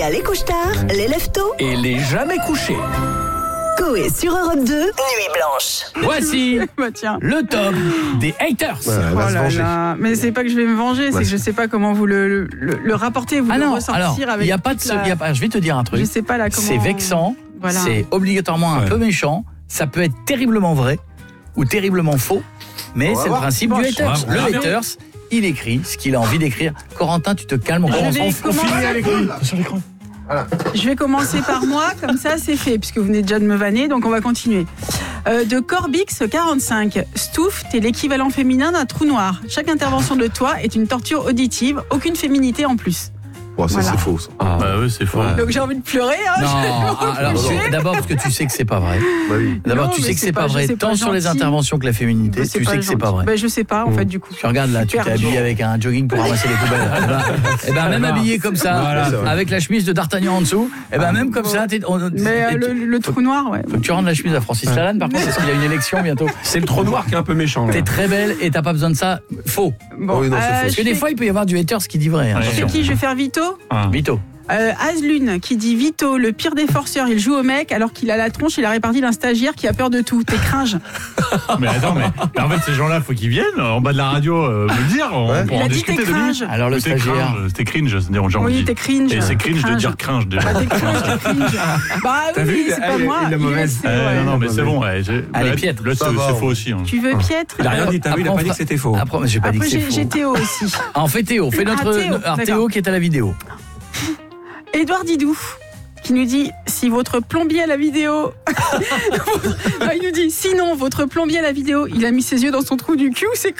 y a les couche-tard, les lève-tôt Et les jamais couchés. Coé sur Europe 2, Nuit Blanche. Voici Bah tiens. le top des haters. Elle va se venger. Mais c'est pas que je vais me venger, c'est que je sais pas comment vous le rapporter, vous le ressortir avec. il y a pas de je vais te dire un truc. Je sais pas là comment. C'est vexant, Voilà. c'est obligatoirement un peu méchant, ça peut être terriblement vrai ou terriblement faux, mais c'est le principe du haters. Le haters, il écrit ce qu'il a envie d'écrire. Corentin, tu te calmes, on finit avec lui. Sur l'écran. Voilà. Je vais commencer par moi, comme ça c'est fait, puisque vous venez déjà de me vanner, donc on va continuer. De Corbix 45, Stouff, t'es l'équivalent féminin d'un trou noir. Chaque intervention de toi est une torture auditive, aucune féminité en plus. Bon, ça, Voilà. c'est faux. Ça. Bah oui, c'est faux. Donc j'ai envie de pleurer. Hein, D'abord parce que tu sais que c'est pas vrai. Bah oui. D'abord, Non, tu mais sais que c'est c'est pas vrai, c'est tant pas sur les gentil. interventions que la féminité, tu sais que c'est pas vrai. Ben, je sais pas, en fait, du coup. Tu regardes là, tu t'es habillé avec un jogging pour ramasser les poubelles. Et ben même habillé comme ça, avec la chemise de D'Artagnan en dessous, et ben même comme ça, Mais le trou noir, ouais. faut que tu rendes la chemise à Francis Lalanne, par contre, parce qu'il y a une élection bientôt. C'est le trou noir qui est un peu méchant. T'es très belle et t'as pas besoin de ça. Faux. Bon, oui, non, c'est faux. Parce que des fois, il peut y avoir du haters qui dit vrai. Je fais qui? Je vais faire Vito. Vito. Azlune qui dit Vito, le pire des forceurs, il joue au mec alors qu'il a la tronche et la répartie d'un stagiaire qui a peur de tout. T'es cringe. Mais attends, mais en fait, ces gens-là, faut qu'ils viennent en bas de la radio me le dire. On peut Il en a dit discuter t'es de lui. cringe. Alors le stagiaire. C'était cringe, c'est-à-dire j'ai envie Oui, de t'es dire. cringe. Et c'est cringe de Cringe. dire cringe déjà. Bah, t'es cringe. Bah oui, c'est pas moi. il est mauvaise. Non, mais c'est bon. Allez, Piètre. Là, c'est faux aussi. Tu veux Piètre? Il a rien dit, t'as vu, il a pas dit que c'était faux. Après, j'ai pas dit que Après, c'est j'ai faux. Théo aussi. Ah, on fait Théo. Fais notre Théo, Théo d'accord. qui est à la vidéo. Édouard Didou qui nous dit si votre plombier à la vidéo non, il nous dit sinon votre plombier à la vidéo il a mis ses yeux dans son trou du cul, c'est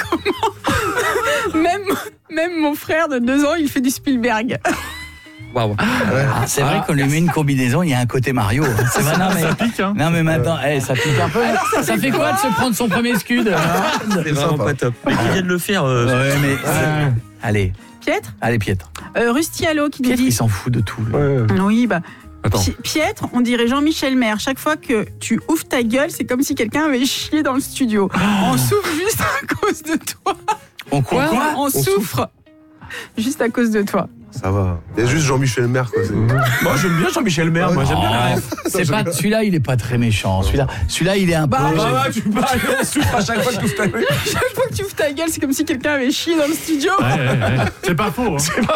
comment? même mon frère de 2 ans il fait du Spielberg. Waouh. C'est vrai qu'on lui met une combinaison, il y a un côté Mario. C'est vrai, non mais Ça pique, hein. non mais maintenant, ça pique un peu. Ça fait quoi de se prendre son premier scud? C'est vraiment pas top. Mais qui vient de le faire Ouais, mais allez, Piètre. Piètre. Rustialo qui nous Piètre, il dit s'en fout de tout. lui. oui bah Attends. Piètre, on dirait Jean-Michel Maire. Chaque fois que tu ouvres ta gueule, c'est comme si quelqu'un avait chié dans le studio. On souffre juste à cause de toi. On quoi? On souffre juste à cause de toi. Ça va. Il y a juste Jean-Michel Maire, quoi. Moi, j'aime bien Jean-Michel Maire. Moi, j'aime bien la ref. C'est pas celui-là, il est pas très méchant. Celui-là, il est un peu. Tu peux pas aller souffre à chaque fois que tu ouvres ta gueule. Chaque fois que tu ouvres ta gueule, c'est comme si quelqu'un avait chié dans le studio. Ouais. C'est pas faux.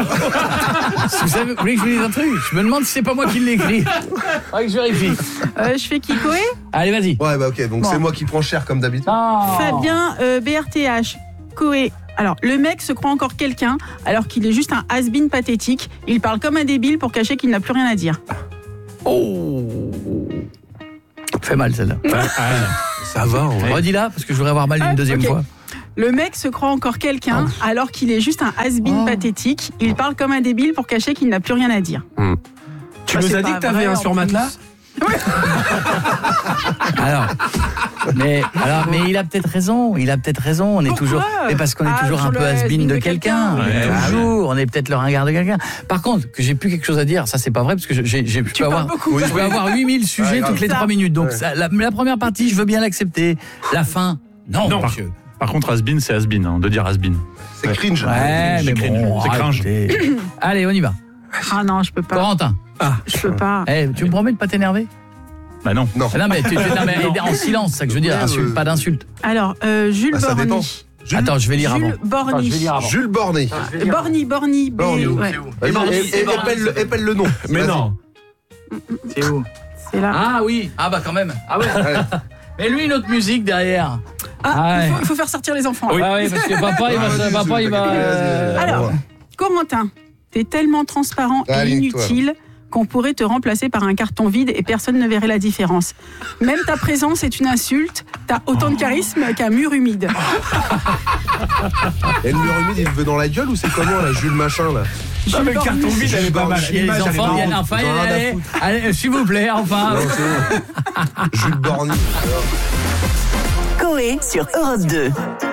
Vous savez, vous voulez que je vous dise un truc? Je me demande si c'est pas moi qui l'ai écrit. Faudrait que je vérifie. Je fais Kikoé. Allez, vas-y. Ouais, bah ok, donc Bon. c'est moi qui prends cher comme d'habitude. Fabien BRTH. Koé. Alors, le mec se croit encore quelqu'un alors qu'il est juste un has-been pathétique. Il parle comme un débile pour cacher qu'il n'a plus rien à dire. Oh. Fait mal celle-là. Ça va, en vrai. Redis-la parce que je voudrais avoir mal une deuxième ok. fois. Le mec se croit encore quelqu'un alors qu'il est juste un has-been pathétique. Il parle comme un débile pour cacher qu'il n'a plus rien à dire. Tu Bah, nous c'est as dit pas que t'avais vrai, un en surmatelas? Mais il a peut-être raison. On est Pourquoi toujours, mais parce qu'on est toujours un sur peu le has-been de quelqu'un. Ouais, Toujours. On est peut-être le ringard de quelqu'un. Par contre, que j'ai plus quelque chose à dire, ça c'est pas vrai parce que je peux avoir, beaucoup. je peux avoir 8000 sujets toutes les 3 minutes. Donc ça, la première partie, je veux bien l'accepter. La fin, non, monsieur. Par contre, has-been, c'est has-been, hein, de dire has-been. C'est cringe. Ouais, mais bon, c'est cringe. arrêtez. Allez, on y va. Ah non, je peux pas. Corentin, Je peux pas. tu me promets de pas t'énerver? Bah non. Non. Non mais en silence, c'est ça que je veux dire. Insulte, pas d'insulte. Alors, Jules Bah, ça dépend. Borny. Attends, je vais lire avant. Jules Borny. Jules Borné. Borny. Borny. Ouais. Épelle le nom. Mais Vas-y. non. C'est où? C'est là. Ah oui, ah bah quand même. Ah ouais. Mais lui, notre musique derrière. Ah, il faut faire sortir les enfants. Ah oui, parce que papa, il va. Alors, Corentin, t'es tellement transparent et Aligne-toi. inutile qu'on pourrait te remplacer par un carton vide et personne ne verrait la différence. Même ta présence est une insulte. T'as autant de charisme qu'un mur humide. Et le mur humide, il veut dans la gueule ou c'est comment là, Jules machin là? Ah, mais le carton vide, elle est pas mal. Les L'image, elle est enfants marrante. viennent enfin. J'en ai rien à Allez, s'il vous plaît, enfin. Non, c'est bon. Jules Borny. Coé sur Europe 2.